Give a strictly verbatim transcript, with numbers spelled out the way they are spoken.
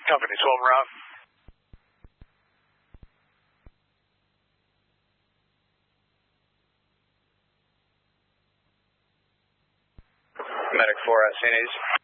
Company twelve route. Medic four at Saint A's.